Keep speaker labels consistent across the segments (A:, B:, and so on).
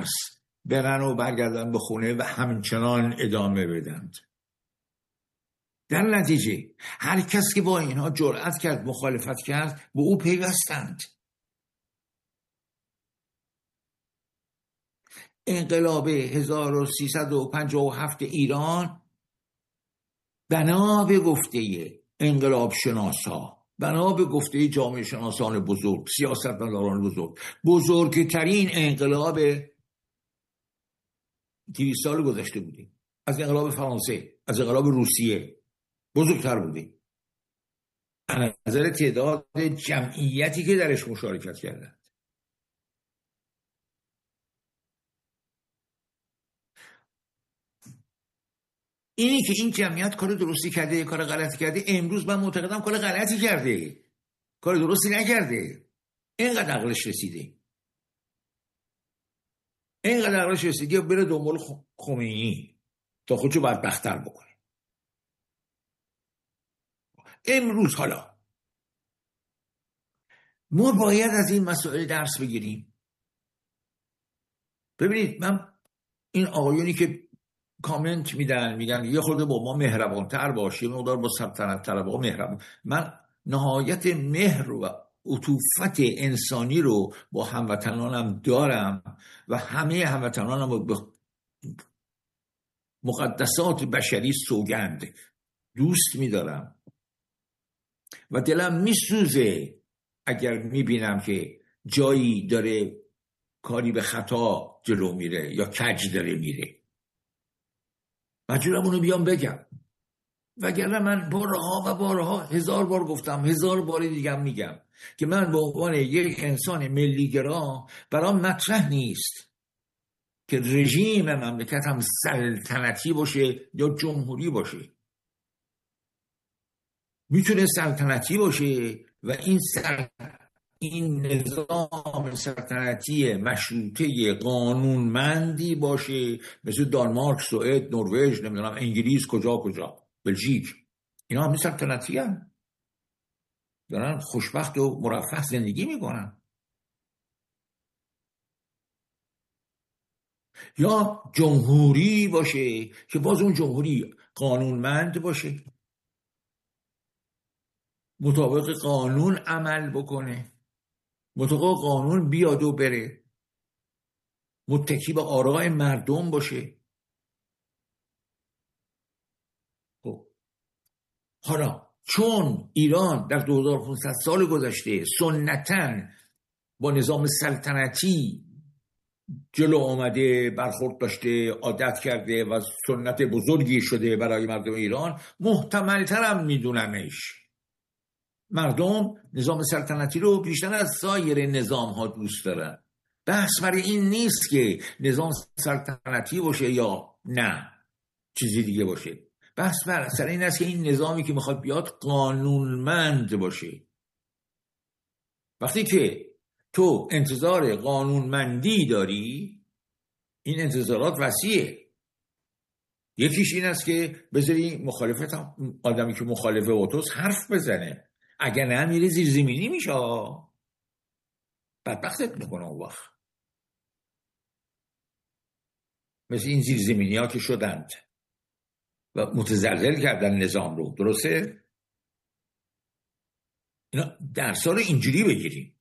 A: ترس برن و برگردن به خونه و همچنان ادامه بدند. در نتیجه هر کس که با اینها جرأت کرد مخالفت کرد به او پیوستند. انقلاب 1357 ایران بنا به گفته انقلاب شناسا، بنا به گفته جامعه شناسان بزرگ، سیاستمداران بزرگ، بزرگترین انقلاب 200 سال گذشته بوده. از انقلاب فرانسه، از انقلاب روسیه بزرگتر بوده از نظر تعداد جمعیتی که درش مشارکت کردند. اینی که این جمعیت کار درستی کرده، کار غلطی کرده، امروز من معتقدم کار غلطی کرده، کار درستی نکرده. اینقدر عقلش رسیده، اینقدر عقلش رسیده بره دنبال خمینی تا خودشو بدبخت‌تر بکنه. امروز حالا ما باید از این مسائل درس بگیریم. ببینید، من این آقایونی که کامنت میدن میگن یه خورده با ما مهربانتر باشی، مقدار با سلطنت طلبها مهربان، من نهایت مهر و عطوفت انسانی رو با هموطنانم دارم و همه هموطنانم رو به مقدسات بشری سوگند دوست میدارم و دلم میسوزه اگر میبینم که جایی داره کاری به خطا جلو میره یا کج داره میره. مجبورم اونو بیام بگم، وگرنه من بارها و بارها 1000 بار گفتم، 1000 بار دیگه میگم که من به عنوان یک انسان ملیگرا برام مطرح نیست که رژیم مملکتم سلطنتی باشه یا جمهوری باشه. میتونه سلطنتی باشه و این نظام سلطنتی مشروطه قانونمندی باشه، مثل دانمارک، سوئد، نروژ، نمیدونم انگلیس، کجا بلژیک. اینا همه سلطنتی هم دارن خوشبخت و مرفه زندگی میکنن. یا جمهوری باشه که باز اون جمهوری قانونمند باشه، مطابق قانون عمل بکنه، مطابق قانون بیاد و بره، متکی به آراء مردم باشه. خب حالا چون ایران در 2500 سال گذشته سنتاً با نظام سلطنتی جلو آمده، برخورد داشته، عادت کرده و سنت بزرگی شده برای مردم ایران، محتمل‌ترم میدونمش مردم نظام سلطنتی رو بیشتر از سایر نظام ها دوست دارن. بحث برای این نیست که نظام سلطنتی باشه یا نه چیزی دیگه باشه، بحث بر سر این است که این نظامی که میخواد بیاد قانونمند باشه. وقتی که تو انتظار قانونمندی داری، این انتظارات وسیعه. یکیش این است که بذاری مخالفت آدمی که مخالفه با توست حرف بزنه، اگر نه میره زیر زمینی میشه، بدبختت میکنه اون وقت. مثل این زیر زمینی ها که شدند و متزلزل کردن نظام رو. درسته؟ اینا درس‌ها رو اینجوری بگیریم.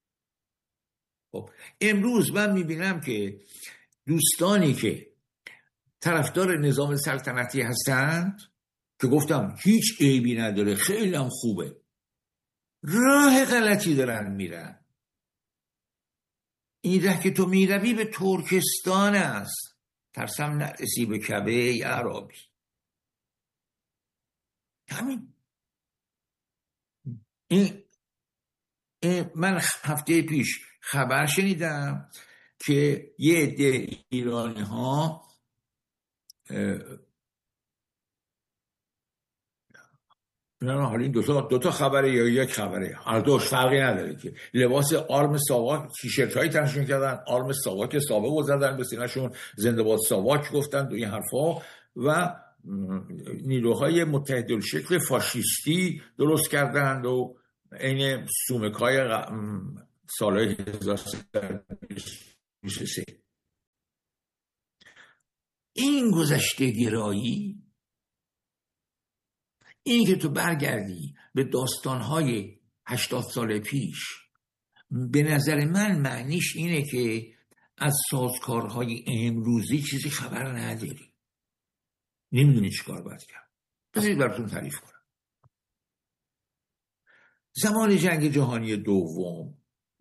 A: خب امروز من میبینم که دوستانی که طرفدار نظام سلطنتی هستند که گفتم هیچ عیبی نداره، خیلی هم خوبه، راه غلطی دارن میرن. این ره که تو میروی به ترکستان است، ترسم نرسی به کعبه ای عربی. همین. من هفته پیش خبر شنیدم که یه عده ایرانی ها حالا این دوتا خبره یا یک خبره، هر دوش فرقی نداره، که لباس آرم ساواک، تیشرت هایی تنشون کردن، آرم ساواک سابق رو زدن به سینه‌شون، زنده باد ساواک گفتن و این حرفا، و نیروهای متحدالشکل فاشیستی درست کردند و این سومکای سالهای 1323. این گذشته گرایی، این که تو برگردی به داستانهای 80 سال پیش، به نظر من معنیش اینه که از سازکارهای امروزی چیزی خبر نداری، نمیدونی چی کار باید کرد. بذارید براتون تعریف کنم. زمان جنگ جهانی دوم،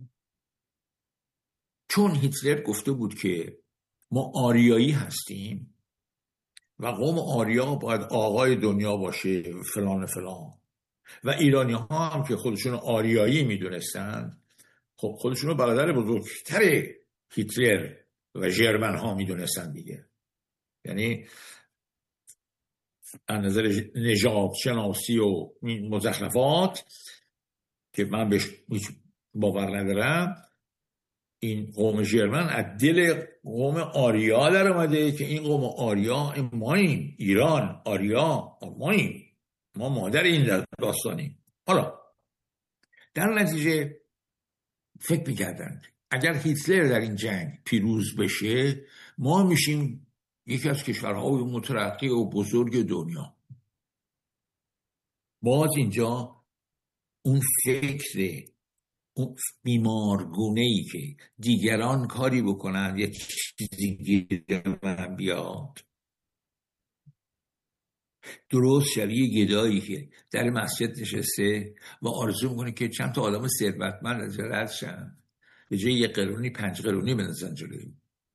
A: چون هیتلر گفته بود که ما آریایی هستیم و قوم آریا باید آقای دنیا باشه فلان فلان، و ایرانی ها هم که خودشون آریایی میدونستن، خب خودشون برادر بزرگتر هیتلر و ژرمن ها میدونستن دیگه. یعنی از نظر نژاد شناسی و مزخرفات که من بهش هیچ باور ندارم، این قوم ژرمن از دل قوم آریا در اومده که این قوم آریا ماییم، ایران آریا ماییم، ما مادر این داستانیم. حالا در نتیجه فکر میکردن اگر هیتلر در این جنگ پیروز بشه، ما میشیم یکی از کشورهای مترقی و بزرگ دنیا. باز اینجا اون فکر، اون بیمارگونه‌ای که دیگران کاری بکنن یه چیزی گیر من بیاد، درست شبیه گدایی که در مسجد نشسته و آرزو میکنه که چند تا آدم ثروتمند از رد شن، به جای 1 قرونی 5 قرونی بندازن جلوی.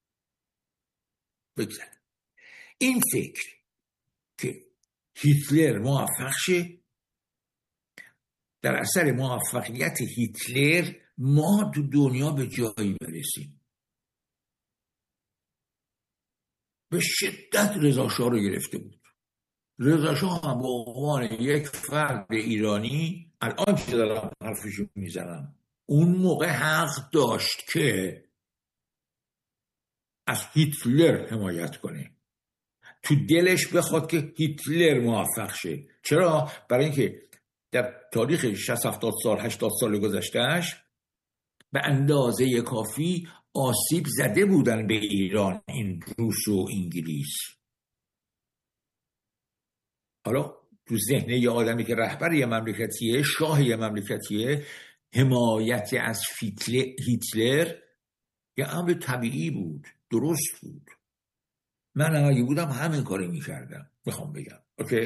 A: بگذار این فکر که هیتلر موفق شه، در اثر موفقیت هیتلر ما تو دنیا به جایی برسیم. به شدت رضا شاه رو گرفته بود. رضا شاه هم به عنوان یک فرد ایرانی، الان که دارم حرفشو میزنم، اون موقع حق داشت که از هیتلر حمایت کنه، تو دلش بخواد که هیتلر موفق شه. چرا؟ برای اینکه در تاریخ 60-70 سال 80 سال گذشتهش به اندازه کافی آسیب زده بودن به ایران این روس و انگلیس. حالا تو ذهن یه آدمی که رهبر یه مملکتیه، شاه یه مملکتیه، حمایت از هیتلر یه امر طبیعی بود، درست بود. من اگه بودم همین کاری میکردم، میخوام بگم. اوکی؟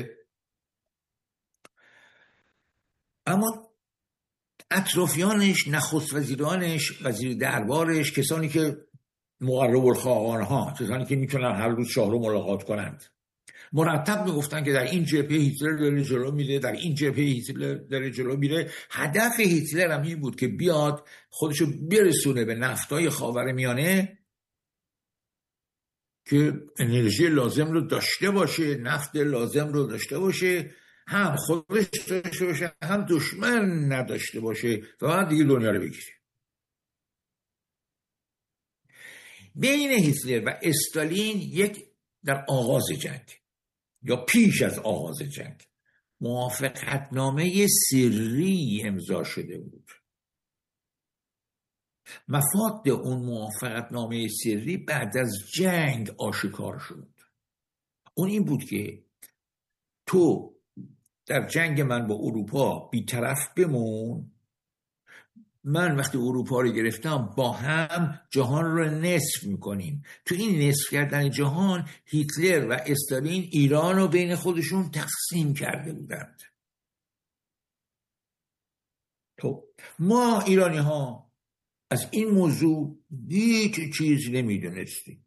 A: اما اطرافیانش، نخست وزیرانش، وزیر دربارش، کسانی که مقرب الخاقان ها، کسانی که میتونن هر روز شاه رو ملاقات کنند، مرتب میگفتن که در این جبهه هیتلر داره جلو میره، در این جبهه هیتلر داره جلو میره. هدف هیتلر هم این بود که بیاد خودشو برسونه به نفتای خاورمیانه که انرژی لازم رو داشته باشه، نفت لازم رو داشته باشه، هم خودش داشته باشه، هم دشمن نداشته باشه و بعد دیگه دنیا رو بگیره. بین هیتلر و استالین یک در آغاز جنگ یا پیش از آغاز جنگ موافقتنامه سری امضا شده بود. مفاد اون موافقتنامه سری بعد از جنگ آشکار شد. اون این بود که تو در جنگ من با اروپا بی‌طرف بمون، من وقتی اروپا رو گرفتم با هم جهان رو نصف میکنیم. تو این نصف کردن جهان هیتلر و استالین ایران رو بین خودشون تقسیم کرده بودند. تو ما ایرانی ها از این موضوع هیچ چیز نمیدونستیم.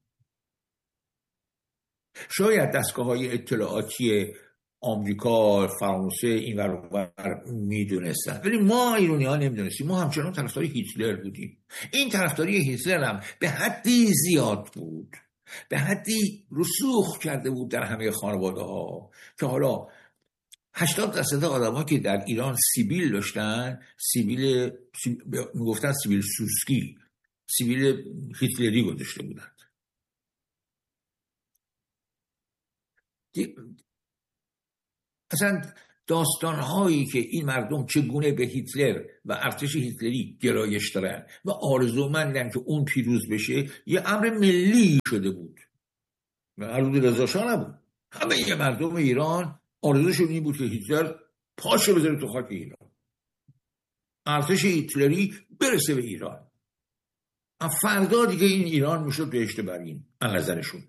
A: شاید دستگاه‌های اطلاعاتی آمریکا، فرانسه این ور میدونستن، ولی ما ایرانی ها نمیدونستیم. ما همچنان طرفدار هیتلر بودیم. این طرفداری هیتلر هم به حدی زیاد بود، به حدی رسوخ کرده بود در همه خانواده ها که حالا 80% آدم ها که در ایران سیبیل داشتن، میگفتن سیبیل سوسکی، سیبیل هیتلری گذاشته بودند. اصلا داستانهایی که این مردم چگونه به هیتلر و ارتش هیتلری گرایش دارن و آرزومندن که اون پیروز بشه یه امر ملی شده بود معروض رضا شاه نبود. همه مردم ایران آرزوشون این بود که هیتلر پاشو بذاره تو خاک ایران، ارتش هیتلری برسه به ایران، فردا دیگه این ایران میشد بهشت برین از نظرشون.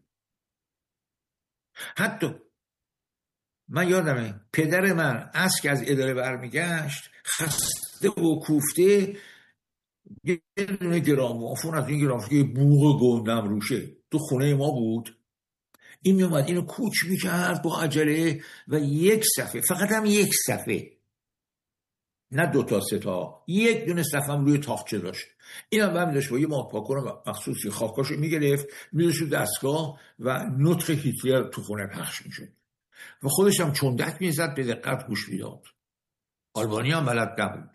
A: حتی من یادمه پدر من از که از اداره برمیگشت خسته و کوفته، یه دونه گرامافون از این گرامافون که بوق گندم روشه تو خونه ما بود، این میومد اینو کوچ میکرد با عجله و یک صفحه، فقط هم یک صفحه، نه 2 تا 3 تا، یک دونه صفحه هم روی تاقچه داشت. این هم برمی داشت با یه ماه‌پاکن مخصوصی خاکاشو میگرفت میذاشت دستگاه و نطق هیتلر تو خونه پخش میشد و خودش هم چندک میزد، به دقت گوش میداد. آلمانی هم بلد نبود.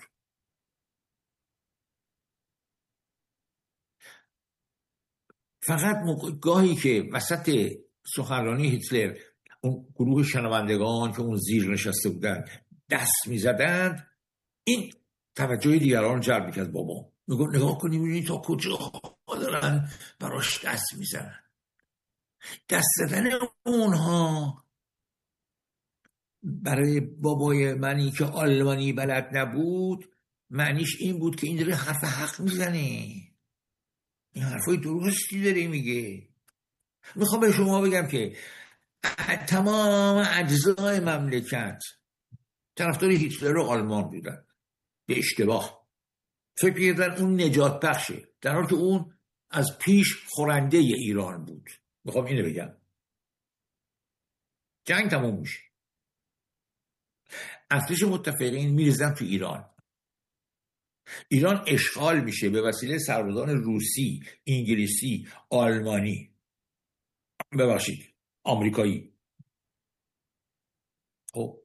A: فقط گاهی که وسط سخنرانی هیتلر اون گروه شنوندگان که اون زیر نشسته بودن دست میزدند، این توجه دیگران جلب میکرد. بابا میگو نگاه کنیم ببینید تا کجا دارن براش دست میزنن. دست زدن اونها برای بابای منی که آلمانی بلد نبود معنیش این بود که این داره حرف حق میزنه، این حرفای درستی داره میگه. میخوام به شما بگم که تمام اجزای مملکت طرفدار هیتلر و آلمان بودن، به اشتباه فکر کردن اون نجات بخشه، در حالی که اون از پیش خورنده ایران بود. میخوام اینو بگم. جنگ تموم میشه، ارتش متفقین میریزن تو ایران، ایران اشغال میشه به وسیله سربازان روسی، انگلیسی، آلمانی، ببخشید آمریکایی. خب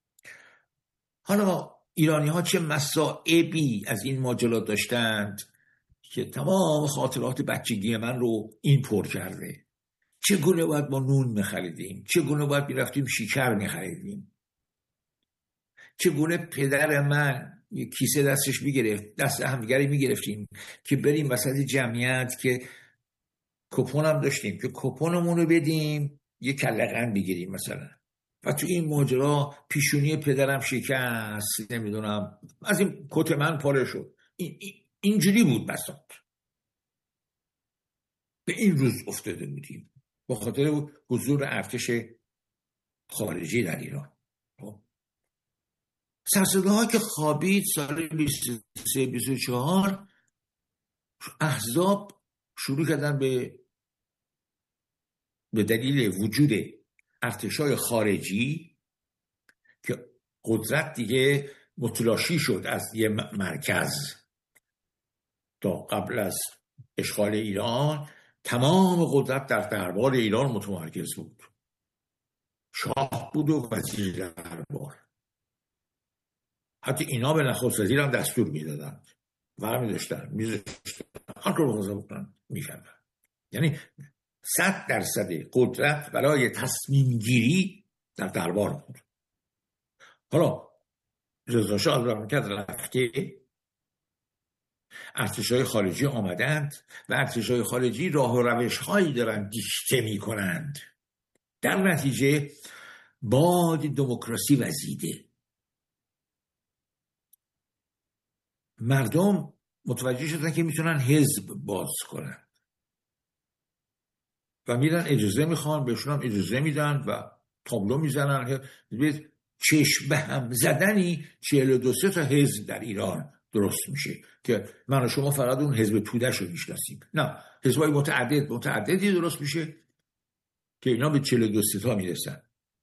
A: حالا ایرانی ها چه مصائبی از این ماجرا داشتند که تمام خاطرات بچگی من رو این پر کرده. چگونه باید ما نون میخریدیم، چگونه باید میرفتیم شکر میخریدیم، چگونه پدر من یک کیسه دستش میگرفت، دست همدیگری میگرفتیم که بریم وسط جمعیت که کپون هم داشتیم که کپونمون رو بدیم یه کله‌قند بگیریم مثلا، و تو این ماجرا پیشونی پدرم شکست، نمیدونم از این کت من پاره شد. اینجوری بود بساط. به این روز افتاده بودیم با خاطر حضور ارتش خارجی در ایران. سرصداها که خوابید سال 23-24 احزاب شروع کردن به دلیل وجود ارتشای خارجی که قدرت دیگه متلاشی شد از یه مرکز. تا قبل از اشغال ایران تمام قدرت در دربار ایران متمرکز بود، شاه بود و وزیر دربار. حتی اینا به نخست وزیر هم دستور میدادن، برمی داشتن هر کار بخواه بکنن میکردن. یعنی 100% قدرت برای تصمیم گیری در دربار بود. حالا رضا شاه از مملکت رفته، ارتشای خارجی آمدند و ارتشای خارجی راه و روش هایی دارند دیکته می کنند. در نتیجه باد دموکراسی وزیده. مردم متوجه شدن که میتونن حزب باز کنن و میرن اجازه میخوان، بهشون هم اجازه میدن و تابلو میزنن. چشم به هم زدنی 42 تا حزب در ایران درست میشه که من و شما فقط اون حزب توده‌ش رو میشناسیم. نه، حزبای متعددی درست میشه که اینا به 42 تا میرسن.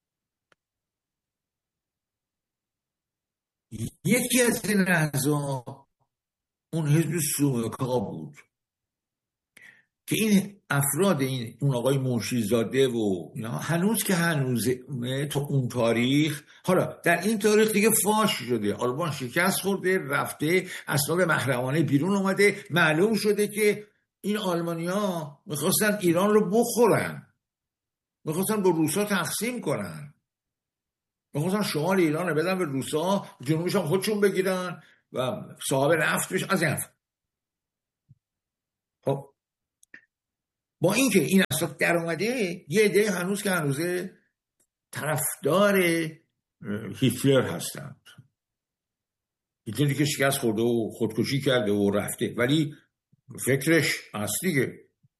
A: یکی از این احزاب اون حزب سومکا بود که این افراد اون آقای منشیزاده و هنوز که هنوزه تا اون تاریخ، حالا در این تاریخ دیگه فاش شده، آلمان شکست خورده، رفته، اسناد محرمانه بیرون اومده، معلوم شده که این آلمانیا میخواستن ایران رو بخورن، میخواستن با روسا تقسیم کنن، میخواستن شمال ایران رو بدن به روسا، جنوبش هم خودشون بگیرن و صاحب نفت بشن. از این حرف. خب با اینکه این بساط در اومده، یه عده هنوز که هنوزه طرفدار هیتلر هستند. هیتلری که شکست خورده و خودکشی کرده و رفته، ولی فکرش هست دیگه.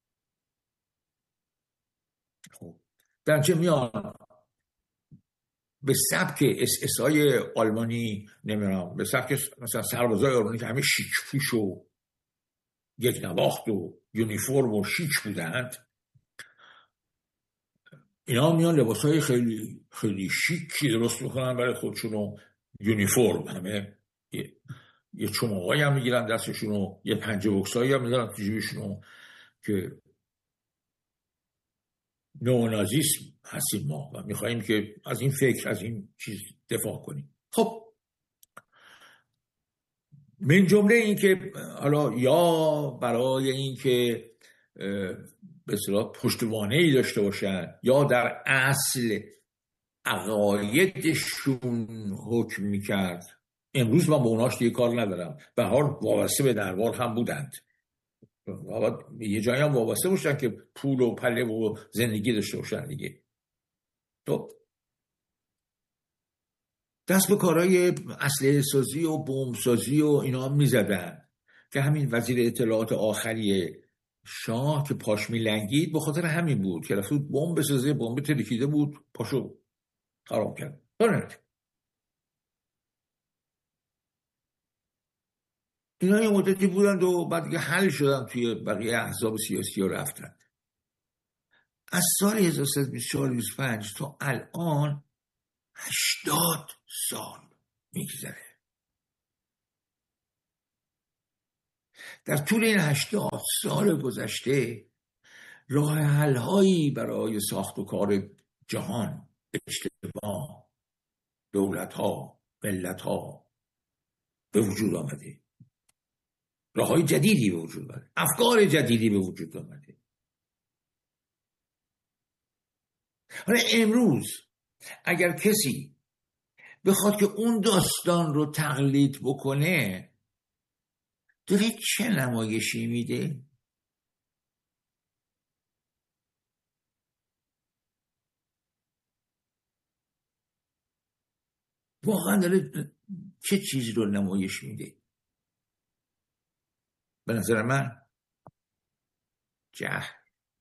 A: خب در چه میان به سبک اس های آلمانی، نمیدونم، به سبک مثلا سربازای آلمانی که همه شیک پوش و یک نواخت و یونیفرم و شیک بودند، اینا میان لباسای خیلی خیلی شیکی درست میکنن برای خودشون و یونیفرم، همه یه چماقایی هم میگیرن دستشون و یه پنجه بکسایی هم میذارن تو جیبشون که نئونازیسم هستیم ما و میخواییم که از این فکر، از این چیز دفاع کنیم. خب من جمله این که حالا یا برای این که به اصطلاح پشتوانه‌ای داشته باشن یا در اصل عقایدشون حکم میکرد. امروز من با اوناش دیگه کار ندارم، به حال وابسته به دربار هم بودند، یه جایی هم وابسته باشن که پول و پله و زندگی داشته باشن دیگه. تو دست به کارهای اسلحه سازی و بمب سازی و اینا هم میزدن که همین وزیر اطلاعات آخری شاه که پاش میلنگید به خاطر همین بود که رفت بمب بسازه، بمب ترکیده بود، پاشو خراب کرد. اینا یه مدتی بودند و بعد دیگه حل شدن توی بقیه احزاب سیاسی و رفتن. از سال 1324-25 تا الان 80 سال میگذره. در طول این 80 سال گذشته راه حل‌هایی برای ساخت و کار جهان، اجتماع، دولت‌ها، ملت‌ها به وجود آمده. راه‌های جدیدی به وجود آمده، افکار جدیدی به وجود آمده. حالا امروز اگر کسی بخواد که اون داستان رو تقلید بکنه، داره چه نمایشی میده؟ واقعا داره چه چیزی رو نمایش میده؟ به نظر من جهل.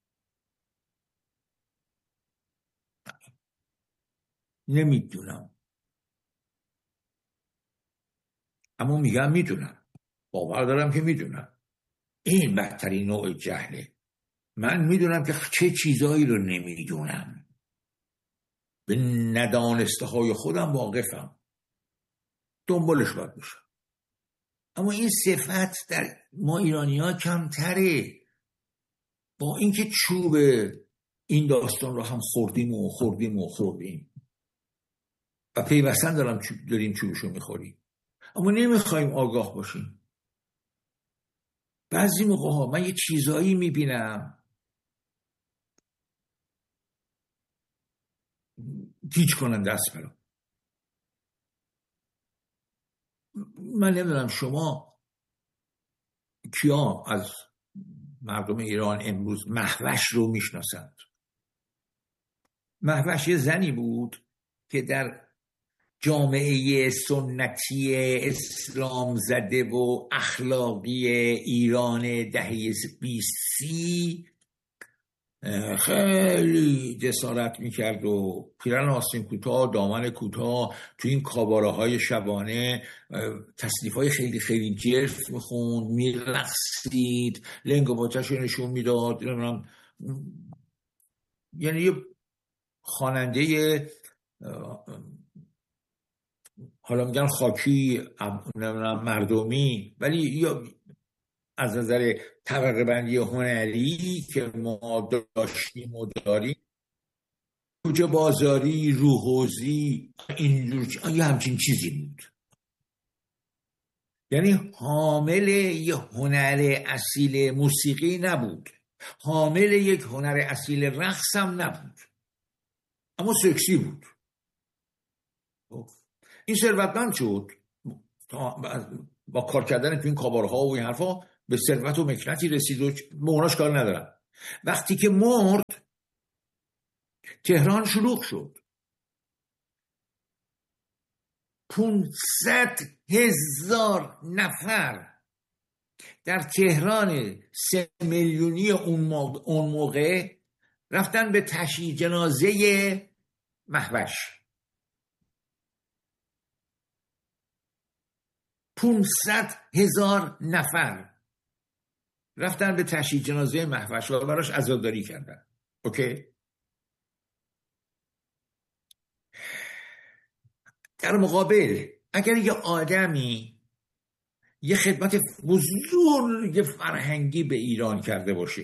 A: نمیدونم، اما میگم میدونم، باور دارم که میدونم. این بدترین نوع جهله. من میدونم که چه چیزایی رو نمیدونم، به ندانسته های خودم واقفم، دنبالش باید باشم. اما این صفت در ما ایرانی ها کمتره، با اینکه چوب این داستان رو هم خوردیم و پیوستن داریم چوبشو میخوریم، اما نمیخوایم آگاه باشیم. بعضی موقع ها من یه چیزایی میبینم گیج کننده است برام. من نمیدونم شما کیا از مردم ایران امروز مهوش رو میشناسند. مهوش یه زنی بود که در جامعه سنتی اسلام زده و اخلاقی ایران دهه 20 خیلی جسارت میکرد و پیرن آستین کوتاه، دامن کوتاه، تو این کاباره های شبانه تصنیف های خیلی خیلی جرف میخوند، میرقصید، لنگ و باچش رو نشون میداد. یعنی یه خواننده حالا میگن خاکی، مردمی، ولی یا از نظر طبقه بندی هنری که ما داشتیم و داریم، کوچه بازاری، روحوزی، اینجور یه همچین چیزی بود. یعنی حامل یه هنر اصیل موسیقی نبود، حامل یک هنر اصیل رقص هم نبود، اما سکسی بود. این ثروتمند شد با کار کردن تو این کابارها و این حرفا، به ثروت و مکنتی رسید و به اوناش کار ندارم. وقتی که مرد تهران شلوغ شد. 500,000 نفر در تهران 3 میلیونی اون موقع رفتن به تشییع جنازه مهوش. 500,000 نفر رفتن به تشییع جنازه مهوش و براش عزاداری کردن. اوکی؟ در مقابل اگر یه آدمی یه خدمت بزرگ فرهنگی به ایران کرده باشه،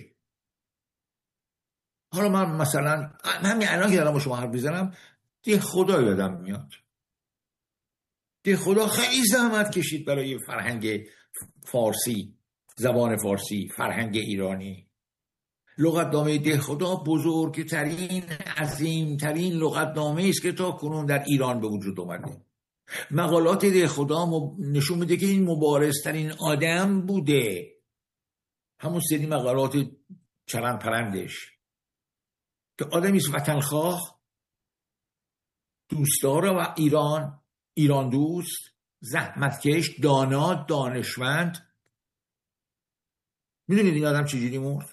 A: حالا من مثلا همین الان که دارم با شما حرف میزنم ده خدا یادم میاد. ده خدا خیلی زحمت کشید برای فرهنگ فارسی، زبان فارسی، فرهنگ ایرانی. لغتنامه ده خدا بزرگترین، عظیمترین لغتنامه است که تا کنون در ایران به وجود اومده. مقالات ده خدا نشون میده که این مبارزترین آدم بوده. همون سری مقالات چرند پرندش که آدمی است وطنخواه، دوستدار و ایران دوست، زحمتکش، دانا، دانشمند. میدونید این آدم چجوری مرد؟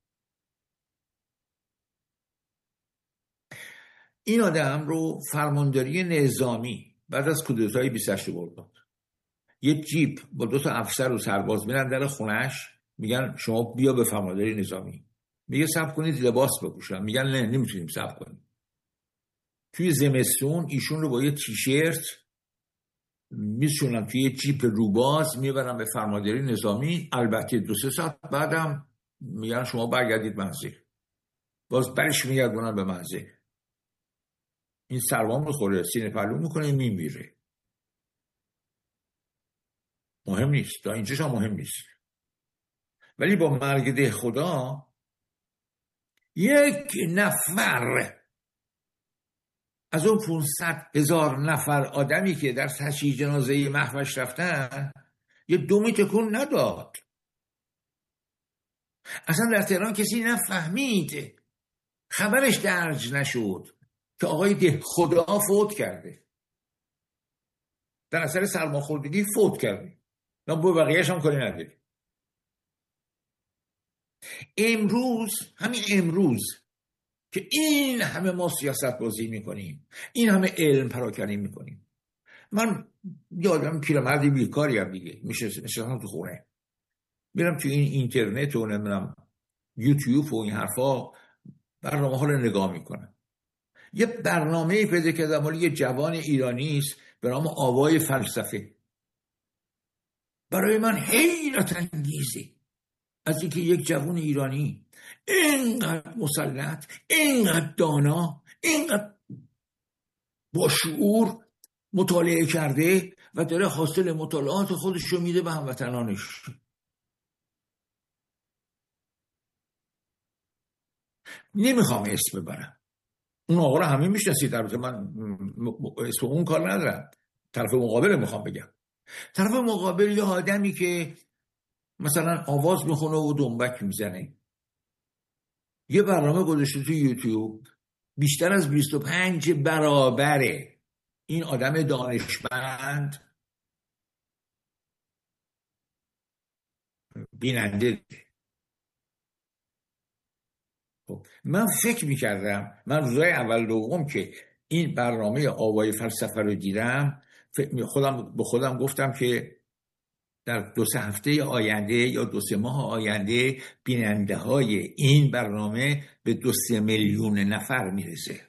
A: این آدم رو فرمانداری نظامی بعد از کودتای 28 داد. یه جیپ با 2 تا افسر و سرباز میرن در خونش، میگن شما بیا به فرمانداری نظامی. میگه صبر کنید لباس بپوشم. میگن نه نمیتونیم صبر کنیم. توی زمستون ایشون رو با یه تیشرت میشونن توی یه جیپ روباز میبرن به فرمانداری نظامی. البته 2-3 ساعت بعدم میگن شما برگردید منزل. باز برش میگردونن به منزل. این سربام رو خوره، سینه پهلو میکنه، میمیره. مهم نیست، تا اینجاش هم مهم نیست. ولی با مرگ ده خدا 1 نفر از اون 500,000 نفر آدمی که در تشییع جنازه مهوش رفتن یه دمی تکون نداد. اصلا در تهران کسی نفهمید، خبرش درج نشد که آقای ده خدا فوت کرده، در اثر سرماخوردگی فوت کرده. نه با بقیه‌اش هم کاری نداری. همین امروز که این همه ما سیاست بازی میکنیم، این همه علم پراکنی میکنیم، من یادم پیرمردی بیکاری هم دیگه میشستم تو خونه، میرم تو این اینترنت و نمیدونم یوتیوب و این حرفا برنامه ها رو نگاه میکنم. یه برنامه پیدا کردم مال یه جوان ایرانی است به نام آوای فلسفه. برای من حیرت انگیزه از اینکه یک جوان ایرانی اینقدر مسلط، اینقدر دانا، اینقدر با شعور مطالعه کرده و داره حاصل مطالعات خودش رو میده به هموطنانش. نمیخوام اسم ببرم، اون آقا رو همه میشناسید، البته من اسم اون کار ندارم، طرف مقابل میخوام بگم. طرف مقابل یه آدمی که مثلا آواز میخونه و دنبک میزنه، یه برنامه گذاشته تو یوتیوب بیشتر از 25 برابره این آدم دانشمند بیننده. من فکر میکردم، من روزای اول دوم که این برنامه آوای فلسفه رو دیدم به خودم گفتم که در 2-3 هفته آینده یا 2-3 ماه آینده بیننده های این برنامه به 2-3 میلیون نفر میرسه.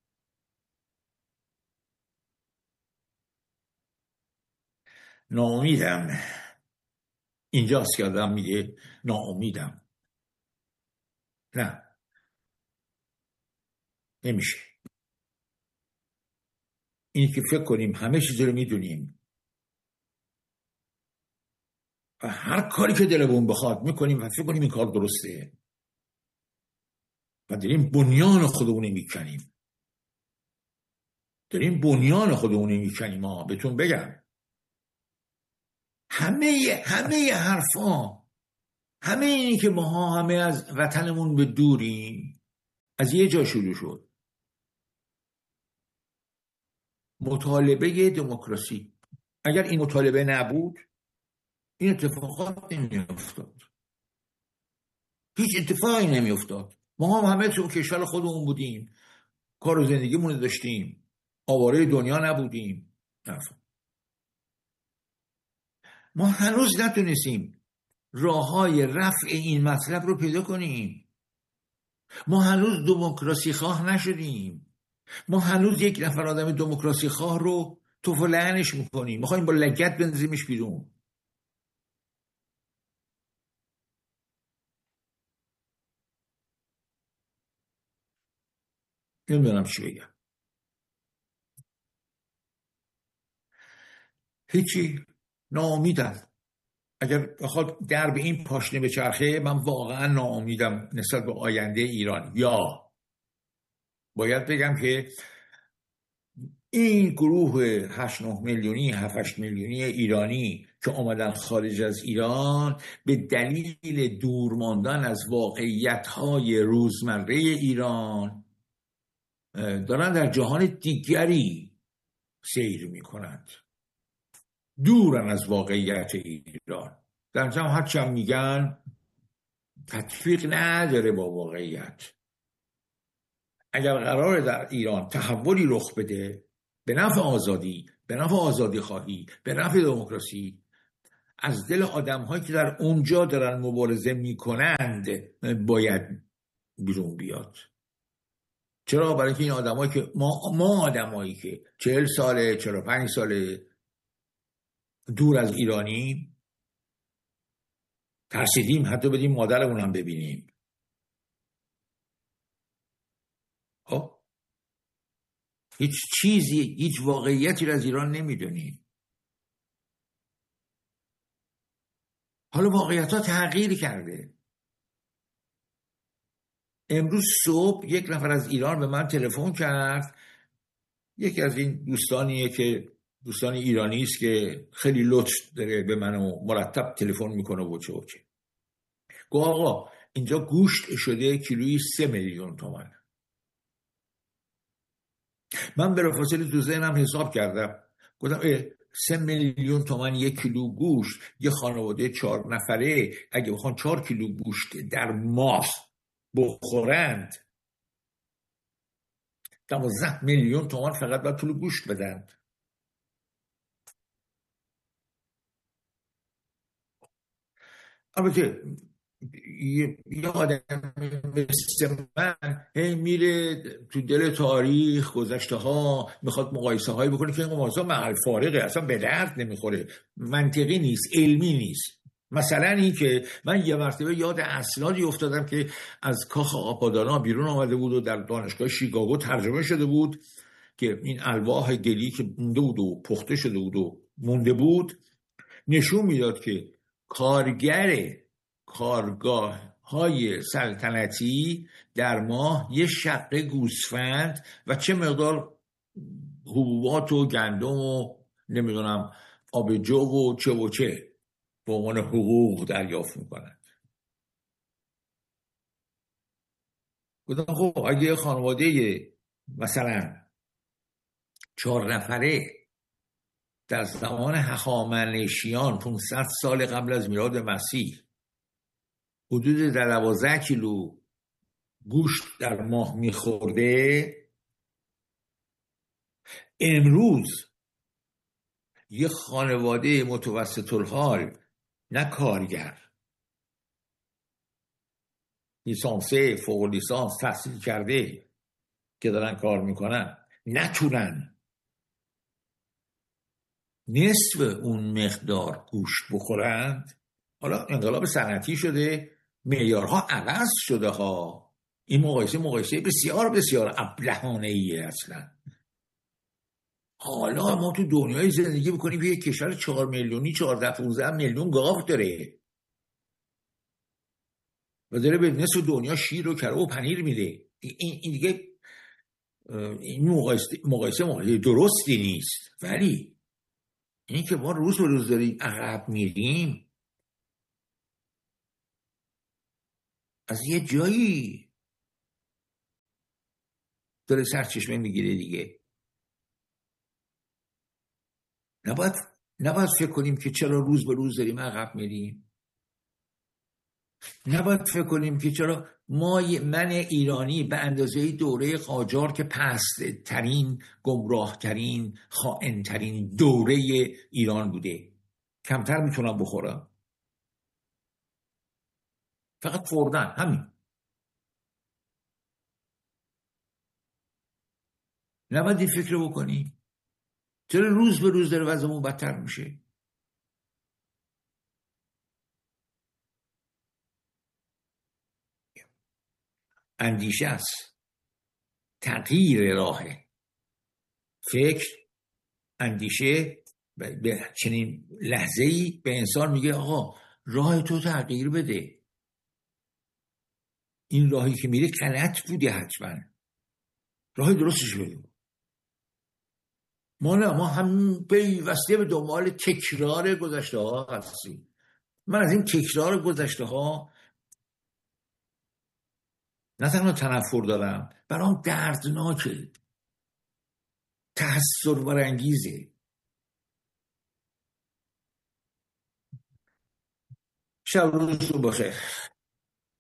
A: ناامیدم. اینجاست که آدم میگه ناامیدم. نه، نمیشه. این که فکر کنیم همه چیز رو میدونیم و هر کاری که دلمون بخواد میکنیم و فکر کنیم این کار درسته و داریم بنیان خودمون میکنیم. بهتون بگم همه حرفا، همه اینی که ما همه از وطنمون به دوریم، از یه جا شروع شد. مطالبه دموکراسی. اگر این مطالبه نبود این اتفاقات نمیافتاد، هیچ اتفاقی نمیافتاد. ما هم همه تو کشور خودمون بودیم، کار و زندگیمون داشتیم، آواره دنیا نبودیم. ما هنوز نتونستیم راههای رفع این مطلب رو پیدا کنیم. ما هنوز دموکراسی خواه نشدیم. ما هنوز یک نفر آدم دموکراسی خواه رو توف و لعنش میکنیم، میخوایم با لگد بنزیمش بیرون. نمیدونم چی بگم. هیچی، ناامیدم. اگر بخواد در به این پاشنه بچرخه، من واقعا ناامیدم نسبت به آینده ایران. یا باید بگم که این گروه 8-9 میلیونی 7-8 میلیونی ایرانی که آمدن خارج از ایران به دلیل دور ماندن از واقعیت‌های روزمره ایران دارن در جهان دیگری سیر می‌کنند، دورن از واقعیت ایران. در جمع هرچی هم میگن تطبیق نداره با واقعیت. اگر قراره در ایران تحولی رخ بده به نفع آزادی، به نفع آزادی خواهی، به نفع دموکراسی، از دل آدم هایی که در اونجا دارن مبارزه میکنند باید بیرون بیاد. چرا؟ برای اینکه این آدمایی که ما آدمایی که 40 ساله 45 ساله دور از ایرانی ترسیدیم حتی بدیم مادرمون هم ببینیم. هیچ چیزی، هیچ واقعیتی را از ایران نمیدونیم. حالا واقعیت ها تغییر کرده. امروز صبح یک نفر از ایران به من تلفن کرد، یکی از این دوستانیه که دوستان ایرانی است که خیلی لطف داره به من و مرتب تلفن میکنه و چه. گفت آقا اینجا گوشت شده کیلویی 3 میلیون تومان. من بلافاصله تو ذهنم حساب کردم، گفتم 3 میلیون تومان 1 کیلو گوشت، یه خانواده 4 نفره اگه بخوان 4 کیلو گوشت در ماه بخورند 12 میلیون تومان فقط باید پول گوشت بدن. البته یه آدم مثل من میره تو دل تاریخ گذشته ها میخواد مقایسه هایی بکنه که این مقایسه محل فارغه، اصلا به درد نمیخوره، منطقی نیست، علمی نیست. مثلا این که من یه مرتبه یاد اسنادی افتادم که از کاخ آپادانا بیرون آمده بود و در دانشگاه شیکاگو ترجمه شده بود که این الواح گلی که مونده بود و پخته شده بود و مونده بود نشون میداد که کارگاه های سلطنتی در ماه یه شقه گوسفند و چه مقدار حبوبات و گندم و نمیدونم آبجو و چه به عنوان حقوق دریافت میکنند. گفتم خب اگه خانواده مثلا 4 نفره در زمان هخامنشیان 500 سال قبل از میلاد مسیح حدود 12 کیلو گوشت در ماه میخورده، امروز یه خانواده متوسط الحال، نه کارگر، لیسانسه فوق لیسانس تحصیل کرده که دارن کار میکنن، نتونن نصف اون مقدار گوشت بخورند. حالا انقلاب صنعتی شده، معیارها عوض شده ها. این مقایسه بسیار بسیار ابلهانه‌ایه اصلا. حالا ما تو دنیای زندگی بکنیم که یک کشور 4 میلیونی 14-15 میلیون گاو داره و داره به نصف دنیا شیر و کره و پنیر میده. این دیگه این مقایسه درستی نیست. ولی این که ما روز به روز داریم عقب میریم، از یه جایی داره سرچشمه میگیره دیگه. نباید نباید فکر کنیم که چرا روز به روز داریم عقب میریم. نباید فکر کنیم که چرا من ایرانی به اندازه دوره قاجار که پست ترین، گمراه ترین، خائن ترین دوره ایران بوده، کمتر میتونم بخورم. فقط خوردن، همین. نباید این فکر رو بکنی چرا روز به روز داره وضعمون بدتر میشه. اندیشه است، تغییر راه فکر. اندیشه به چنین لحظه‌ای به انسان میگه آقا راه تو تغییر بده، این راهی که میره غلط بوده، حتما راه درستش بده. ما هم پیوسته به دنبال تکرار گذشته ها هستیم. من از این تکرار گذشته ها نه تنها تنفر دارم، برام دردناکه، تحسر برانگیزه. شب روزتون بخیر.